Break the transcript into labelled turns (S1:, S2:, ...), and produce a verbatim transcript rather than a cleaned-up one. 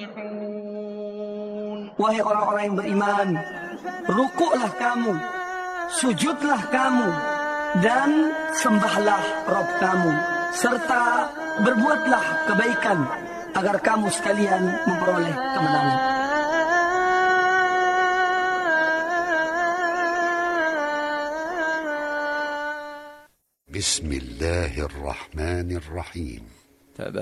S1: Wahai orang-orang yang beriman, rukuklah kamu, sujudlah kamu, dan sembahlah Rabb kamu, serta berbuatlah kebaikan agar kamu sekalian memperoleh kemenangan.
S2: Bismillahirrahmanirrahim.